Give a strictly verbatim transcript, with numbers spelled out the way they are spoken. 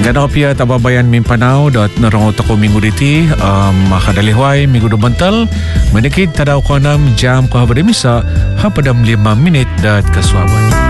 Dan opia tababayan mimpanau dot narong toko minggu diti um, makadalihway minggu do bantal menikit tadaw ko nam jam ko habari misa hapadam lima minit dat kaswaban.